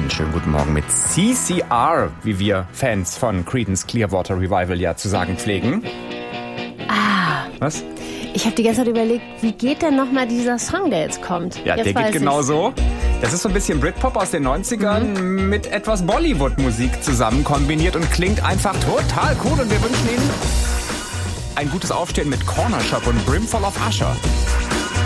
Einen schönen guten Morgen mit CCR, wie wir Fans von Creedence Clearwater Revival ja zu sagen pflegen. Was? Ich habe die ganze Zeit überlegt, wie geht denn nochmal dieser Song, der jetzt kommt? Ja, jetzt der geht genau so. Das ist so ein bisschen Britpop aus den 90ern mit etwas Bollywood-Musik zusammen kombiniert und klingt einfach total cool. Und wir wünschen Ihnen ein gutes Aufstehen mit Corner Shop und Brimful of Usher.